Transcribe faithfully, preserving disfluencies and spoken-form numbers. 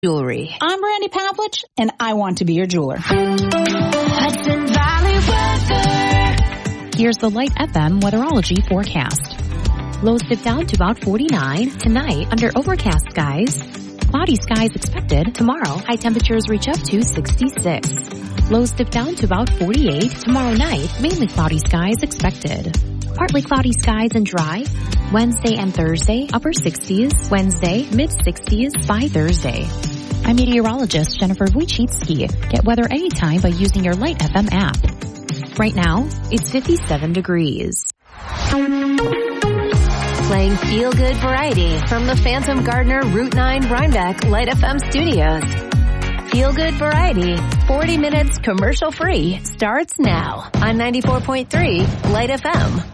Jewelry. I'm Brandy Pavlich, and I want to be your jeweler. Hudson Valley weather. Here's the Light F M weatherology forecast. Lows dip down to about forty-nine. Tonight, under overcast skies. Cloudy skies expected. Tomorrow, high temperatures reach up to sixty-six. Lows dip down to about forty-eight. Tomorrow night, mainly cloudy skies expected. Partly cloudy skies and dry. Wednesday and Thursday, upper sixties. Wednesday, mid-sixties by Thursday. I'm meteorologist Jennifer Wojcicki. Get weather anytime by using your Light F M app. Right now, it's fifty-seven degrees. Playing feel-good variety from the Phantom Gardener Route nine Rhinebeck Light F M studios. Feel-good variety, forty minutes commercial-free, starts now on ninety-four point three Light F M.